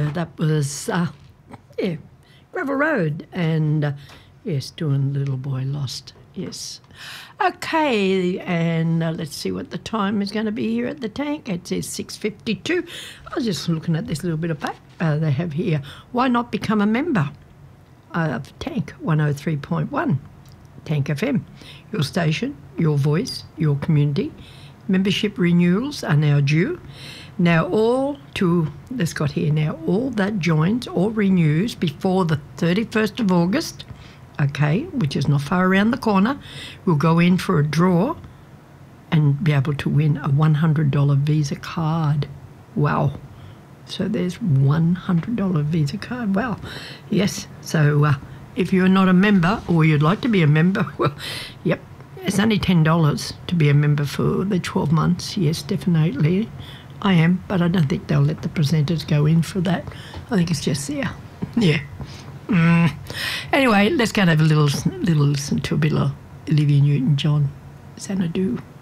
that was, Gravel Road and, yes, doing Little Boy Lost, yes. Okay, and let's see what the time is going to be here at the tank. It says 6:52. I was just looking at this little bit of fact they have here. Why not become a member of Tank 103.1, Tank FM? Your station, your voice, your community. Membership renewals are now due. Now all that joins or renews before the 31st of August, okay, which is not far around the corner, will go in for a draw and be able to win a $100 Visa card. Wow. So there's $100 Visa card. Wow. Yes. So if you're not a member or you'd like to be a member, well, yep, it's only $10 to be a member for the 12 months. Yes, definitely. I am, but I don't think they'll let the presenters go in for that. I think it's just there. Yeah. Anyway, let's go and have a little listen to a bit of Olivia Newton-John, Xanadu.